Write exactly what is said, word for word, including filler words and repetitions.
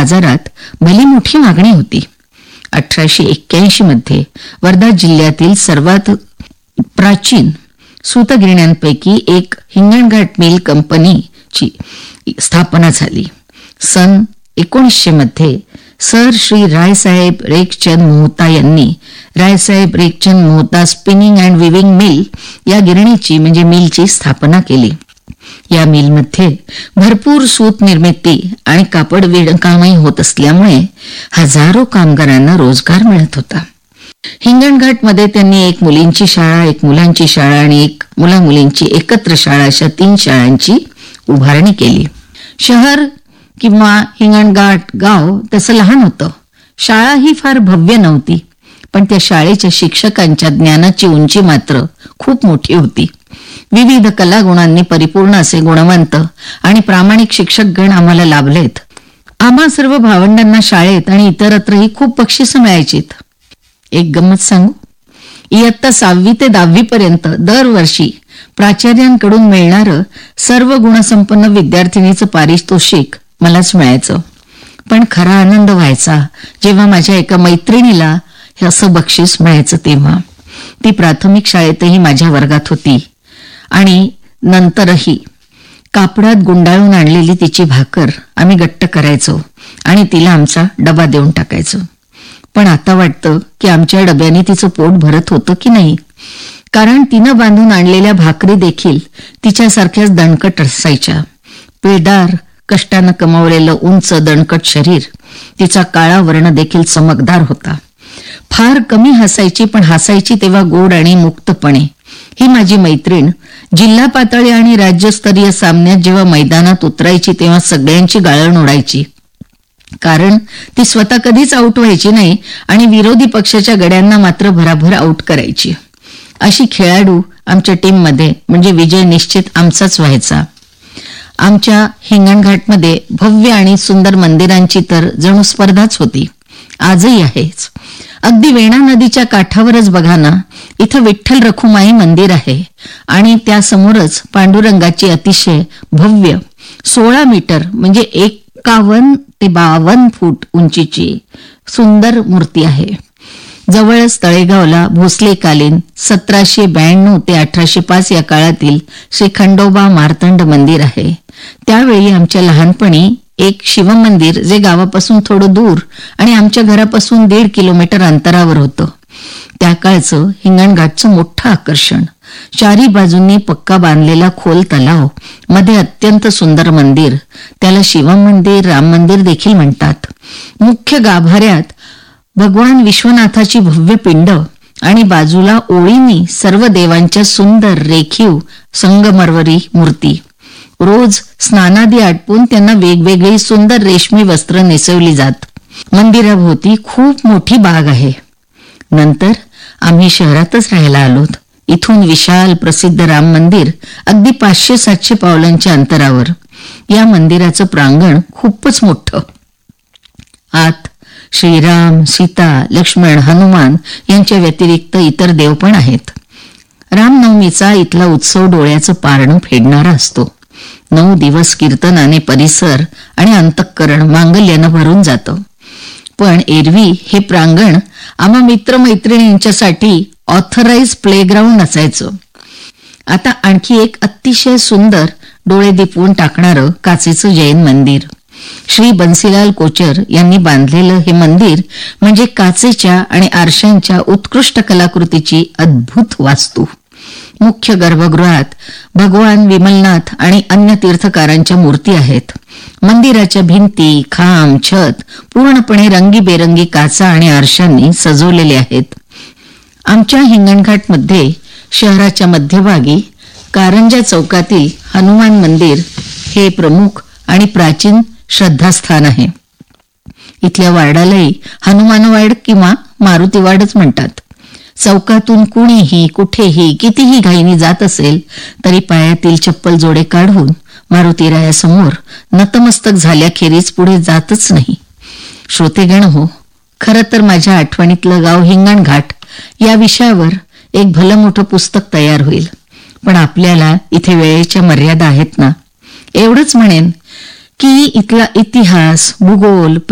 बाजारात भली मोठी मागणी होती. अठराशे एक्क्याऐंशी मध्ये वर्धा जिल्ह्यातील सर्वात प्राचीन सूतगिरण्यांपैकी एक हिंगणघाट मिल कंपनीची स्थापना झाली. सन एकोणीसशे मध्ये सर श्री रायसाहेब रेखचंद मोहता यांनी Raisaheb Rekhchand Mohta spinning and viewing mill या गिरणीची म्हणजे मिलची स्थापना केली. या मिलमध्ये भरपूर सूत निर्मिती आणि कापड विणकामही होत असल्यामुळे हजारो कामगारांना रोजगार मिळत होता. हिंगणघाटमध्ये त्यांनी एक मुलींची शाळा, एक मुलांची शाळा आणि एक मुला मुलींची एकत्र शाळा अशा तीन शाळांची उभारणी केली. शहर किंवा हिंगणघाट गाव तसं लहान होतं. शाळा ही फार भव्य नव्हती, पण त्या शाळेच्या शिक्षकांच्या ज्ञानाची उंची मात्र खूप मोठी होती. विविध कलागुणांनी परिपूर्ण असे गुणवंत आणि प्रामाणिक शिक्षकगण आम्हाला लाभलेत. आम्हा सर्व भावंडांना शाळेत आणि इतरत्रही खूप बक्षिसं मिळायचीत. एक गंमत सांगू, इयत्ता सहावी ते दहावी पर्यंत दरवर्षी प्राचार्यांकडून मिळणारं सर्व गुणसंपन्न विद्यार्थिनीचं पारितोषिक मलाच मिळायचं. पण खरा आनंद व्हायचा जेव्हा माझ्या एका मैत्रिणीला हे असं बक्षीस मिळायचं तेव्हा. ती प्राथमिक शाळेतही माझ्या वर्गात होती आणि नंतरही कापडात गुंडाळून आणलेली तिची भाकर आम्ही गट्ट करायचो आणि तिला आमचा डबा देऊन टाकायचो. पण आता वाटतं की आमच्या डब्याने तिचं पोट भरत होतं की नाही, कारण तिनं बांधून आणलेल्या भाकरी देखील तिच्यासारख्याच दणकट असायच्या. पिळदार कष्टानं कमावलेलं उंच दणकट शरीर, तिचा काळा वर्ण देखील चमकदार होता. फार कमी हसायची, पण हसायची तेव्हा गोड आणि मुक्तपणे. ही माझी मैत्रीण जिल्हा पातळी आणि राज्यस्तरीय सामन्यात जेव्हा मैदानात उतरायची तेव्हा सगळ्यांची गाळण ओढायची, कारण ती स्वतः कधीच आऊट व्हायची नाही आणि विरोधी पक्षाच्या गड्यांना मात्र भराभर आऊट करायची. अशी खेळाडू आमच्या टीममध्ये म्हणजे विजय निश्चित आमचाच व्हायचा. आमच्या हिंगणघाटमध्ये भव्य आणि सुंदर मंदिरांची तर जणू स्पर्धाच होती. आजही आहेच. अगदी वेणा नदीच्या काठावरच बघा ना, इथं विठ्ठल रखुमाई मंदिर आहे आणि त्यासमोरच पांडुरंगाची अतिशय भव्य सोळा मीटर म्हणजे एकावन्न ते बावन्न फूट उंचीची सुंदर मूर्ती आहे. जवळच तळेगावला भोसलेकालीन सतराशे ब्याण्णव ते अठराशे पाच या काळातील श्री खंडोबा मार्तंड मंदिर आहे. त्यावेळी आमच्या लहानपणी एक शिवमंदिर जे गावापासून थोडं दूर आणि आमच्या घरापासून दीड किलोमीटर अंतरावर होतं. त्या काळचं हिंगणघाटचं मोठं आकर्षण चारी बाजूंनी पक्का बांधलेला खोल तलाव, मध्ये अत्यंत सुंदर मंदिर, त्याला शिवम मंदिर, राम मंदिर देखील म्हणतात. मुख्य गाभाऱ्यात भगवान विश्वनाथाची भव्य पिंड आणि बाजूला ओळींनी सर्व देवांच्या सुंदर रेखीव संगमरवरी मूर्ती. रोज स्नानादी आटपून त्यांना वेगवेगळी सुंदर रेशमी वस्त्र नेसवली जात. मंदिराभोवती खूप मोठी बाग आहे. नंतर आम्ही शहरातच राहायला आलोत. इथून विशाल प्रसिद्ध राम मंदिर अगदी पाचशे सातशे पावलांच्या अंतरावर. या मंदिराचं प्रांगण खूपच मोठं. आत श्रीराम, सीता, लक्ष्मण, हनुमान यांच्या व्यतिरिक्त इतर देव पण आहेत. रामनवमीचा इथला उत्सव डोळ्याचं पारणं फेडणारा असतो. नऊ दिवस कीर्तनाने परिसर आणि अंतःकरण मांगल्यानं भरून जातं. पण एरवी हे प्रांगण आम्हा मित्रमैत्रिणींच्यासाठी ऑथराइज प्लेग्राऊंड असायचं. आता आणखी एक अतिशय सुंदर डोळे दिपवून टाकणारं काचेचं जैन मंदिर. श्री बन्सीलाल कोचर यांनी बांधलेलं हे मंदिर म्हणजे काचेच्या आणि आरशांच्या उत्कृष्ट कलाकृतीची अद्भुत वास्तू. मुख्य गर्भगृहात भगवान विमलनाथ आणि अन्य तीर्थकारांच्या मूर्ती आहेत. मंदिराच्या भिंती, खांब, छत पूर्णपणे रंगीबेरंगी काचा आणि आरशांनी सजवलेले आहेत. आमच्या हिंगणघाटमध्ये शहराच्या मध्यभागी कारंजा चौकातील हनुमान मंदिर हे प्रमुख आणि प्राचीन श्रद्धास्थान आहे. इथल्या वार्डालाही हनुमानवाड किंवा मारुतीवाडच म्हणतात. चौकातून कुणीही कुठेही कितीही घाईनी जात असेल तरी पायातील चप्पल जोडे काढून मारुतीरायासमोर नतमस्तक झाल्याखेरीज पुढे जातच नाही. श्रोतेगण हो, खरं तर माझ्या आठवणीतलं गाव हिंगणघाट या विषयावर एक भलं मोठं पुस्तक तयार होईल. पण आपल्याला इथे वेळेच्या मर्यादा आहेत ना. एवढंच म्हणेन की इथला इतिहास, भूगोल,